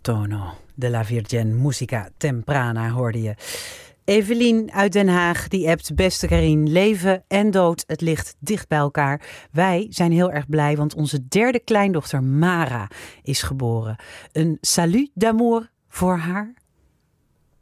tono de la Virgen Musica Temprana hoorde je. Evelien uit Den Haag, die appt: beste Karien, leven en dood, het ligt dicht bij elkaar. Wij zijn heel erg blij, want onze derde kleindochter Mara is geboren. Een salut d'amour voor haar.